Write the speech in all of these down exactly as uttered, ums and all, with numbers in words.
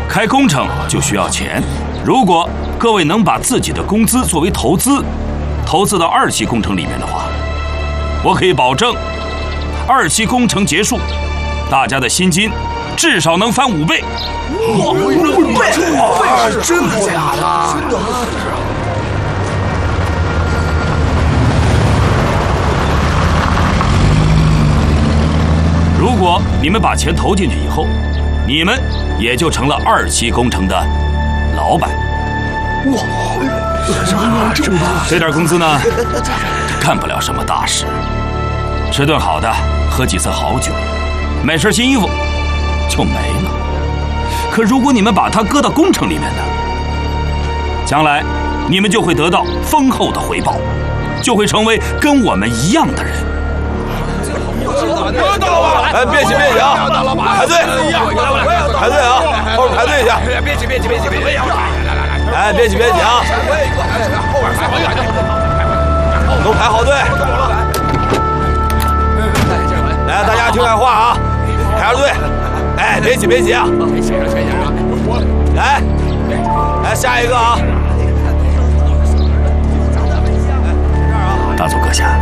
开工程就需要钱，如果各位能把自己的工资作为投资，投资到二期工程里面的话，我可以保证，二期工程结束，大家的薪金至少能翻五倍。 五倍？真的假的？真的是。 如果你们把钱投进去以后，你们也就成了二期工程的老板。 哇，这么大！ 这点工资呢，干不了什么大事，吃顿好的，喝几次好酒，买身新衣服就没了。可如果你们把它搁到工程里面呢，将来你们就会得到丰厚的回报，就会成为跟我们一样的人。 大老板，哎，别急别急啊，排队，排队啊，后边排队去。别急别急别急别急，哎，别急别急啊，后边排好点，都排好队。来，大家听俺话啊，排着队，哎，别急别急啊。来，来下一个啊。 大佐阁下。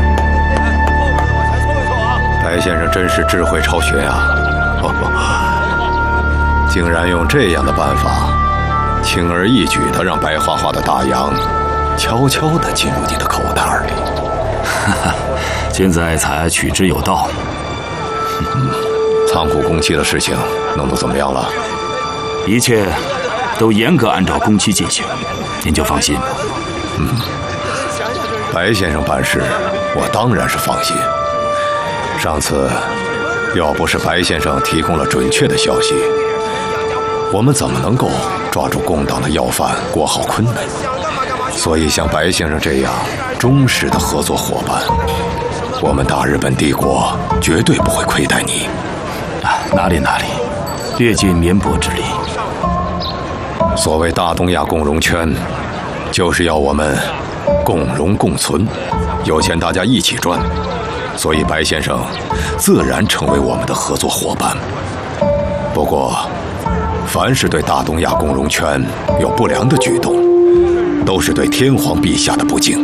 白先生真是智慧超群啊！哦，竟然用这样的办法，轻而易举地让白花花的大洋悄悄地进入你的口袋里。 哈哈，现在才取之有道。 嗯，仓库工期的事情弄得怎么样了？ 一切都严格按照工期进行，您就放心。 嗯，白先生办事，我当然是放心。上次，要不是白先生提供了准确的消息，我们怎么能够抓住共党的要犯，过好坤呢？所以，像白先生这样忠实的合作伙伴，我们大日本帝国绝对不会亏待你。 啊，哪里哪里，略尽绵薄之力。 所谓大东亚共荣圈，就是要我们共荣共存，有钱大家一起赚。所以白先生自然成为我们的合作伙伴。不过，凡是对大东亚共荣圈有不良的举动，都是对天皇陛下的不敬。